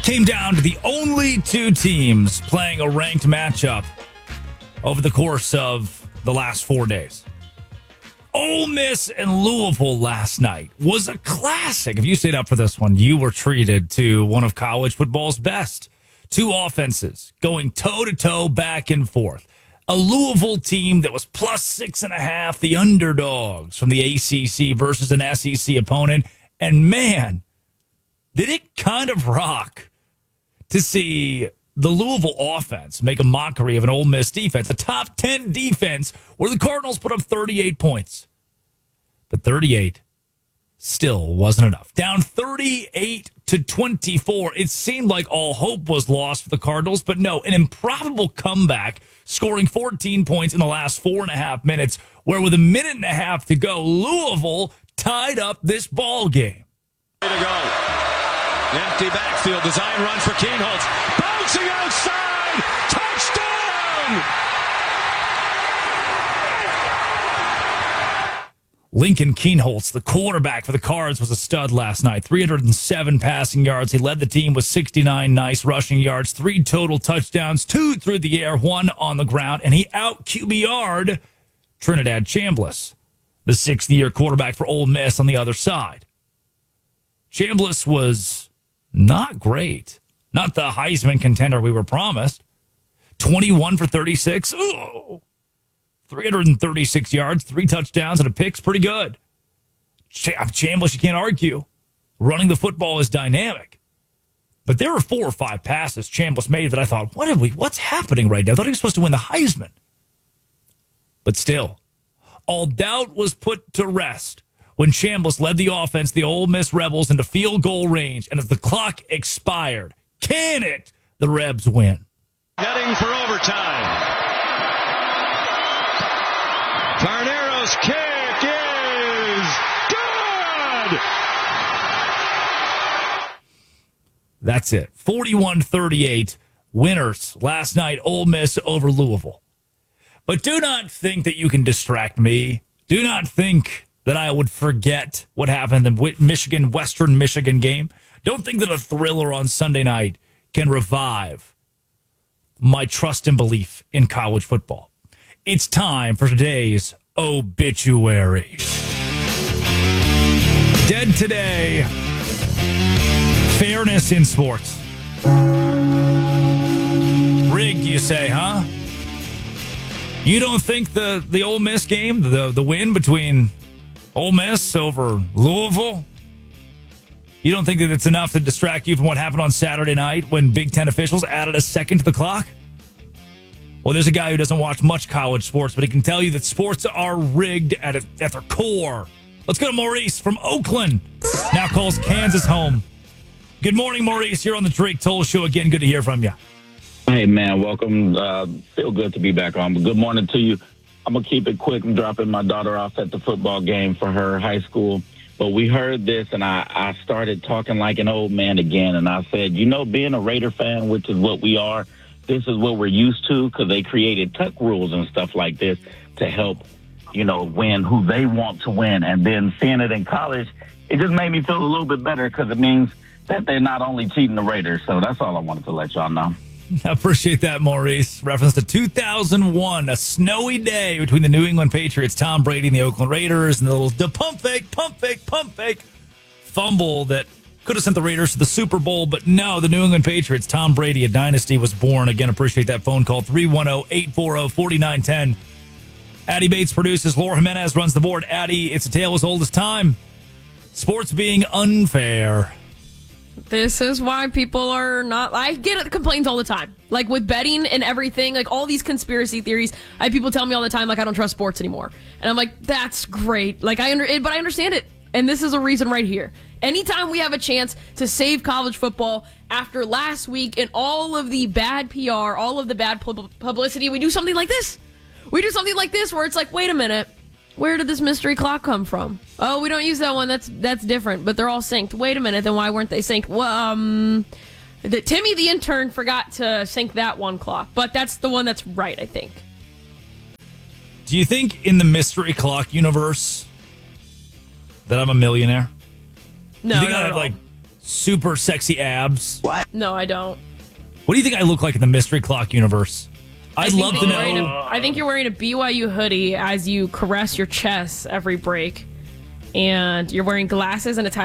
came down to the only two teams playing a ranked matchup over the course of the last 4 days. Ole Miss and Louisville last night was a classic. If you stayed up for this one, you were treated to one of college football's best. Two offenses going toe-to-toe back and forth. A Louisville team that was plus 6.5, the underdogs from the ACC versus an SEC opponent. And man, did it kind of rock to see the Louisville offense make a mockery of an Ole Miss defense, a top 10 defense where the Cardinals put up 38 points. But 38 still wasn't enough. Down 38-24. It seemed like all hope was lost for the Cardinals, but no, an improbable comeback, scoring 14 points in the last 4.5 minutes, where with a minute and a half to go, Louisville tied up this ball game. Way to go. Empty backfield, design run for Kienholz. Bouncing outside. Touchdown! Lincoln Kienholz, the quarterback for the Cards, was a stud last night. 307 passing yards. He led the team with 69 nice rushing yards, 3 total touchdowns, 2 through the air, 1 on the ground, and he out-QBR'd Trinidad Chambliss, the 6th-year quarterback for Ole Miss on the other side. Chambliss was not great. Not the Heisman contender we were promised. 21 for 36. Ooh. 336 yards, 3 touchdowns, and a pick's pretty good. Chambliss, you can't argue. Running the football is dynamic. But there were 4 or 5 passes Chambliss made that I thought, what's happening right now? I thought he was supposed to win the Heisman. But still, all doubt was put to rest when Chambliss led the offense, the Ole Miss Rebels, into field goal range. And as the clock expired, can it? The Rebs win. Heading for overtime. Carnero's kick is good! That's it. 41-38 winners last night, Ole Miss over Louisville. But do not think that you can distract me. Do not think that I would forget what happened in the Western Michigan game. Don't think that a thriller on Sunday night can revive my trust and belief in college football. It's time for today's obituary. Dead today. Fairness in sports. Rigged, you say, huh? You don't think the Ole Miss game, the win between Ole Miss over Louisville, you don't think that it's enough to distract you from what happened on Saturday night when Big Ten officials added a second to the clock? Well, there's a guy who doesn't watch much college sports, but he can tell you that sports are rigged at their core. Let's go to Maurice from Oakland. Now calls Kansas home. Good morning, Maurice. You're on the Drake Toll Show again. Good to hear from you. Hey, man. Welcome. Feel good to be back on. But good morning to you. I'm going to keep it quick. I'm dropping my daughter off at the football game for her high school. But we heard this, and I started talking like an old man again. And I said, being a Raider fan, which is what we are, this is what we're used to because they created tuck rules and stuff like this to help, win who they want to win. And then seeing it in college, it just made me feel a little bit better because it means that they're not only cheating the Raiders. So that's all I wanted to let y'all know. I appreciate that, Maurice. Reference to 2001, a snowy day between the New England Patriots, Tom Brady, and the Oakland Raiders, and the pump fake fumble that could have sent the Raiders to the Super Bowl, but no, the New England Patriots, Tom Brady, a dynasty was born. Again, appreciate that phone call, 310-840-4910. Addie Bates produces, Laura Jimenez runs the board. Addie, it's a tale as old as time. Sports being unfair. This is why people are not... I get complaints all the time. Like with betting and everything, like all these conspiracy theories. I have people tell me all the time, like, I don't trust sports anymore. And I'm like, that's great. Like, but I understand it. And this is a reason right here. Anytime we have a chance to save college football after last week and all of the bad PR, all of the bad publicity, we do something like this. We do something like this where it's like, wait a minute. Where did this mystery clock come from? Oh, we don't use that one. That's different, but they're all synced. Wait a minute, then why weren't they synced? Well, Timmy the intern forgot to sync that one clock, but that's the one that's right, I think. Do you think in the mystery clock universe that I'm a millionaire? No, you think not I at have all. like super sexy abs? No, I don't. What do you think I look like in the Mystery Clock universe? I'd love to know. I think you're wearing a BYU hoodie as you caress your chest every break. And you're wearing glasses and a tie